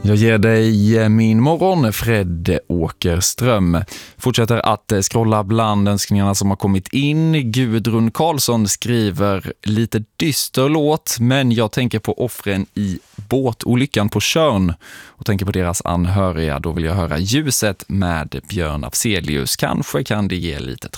Jag ger dig min morgon, Fred Åkerström. Fortsätter att scrolla bland önskningarna som har kommit in. Gudrun Karlsson skriver lite dyster låt, men jag tänker på offren i båtolyckan på Tjörn och tänker på deras anhöriga. Då vill jag höra Ljuset med Björn Afzelius. Kanske kan det ge lite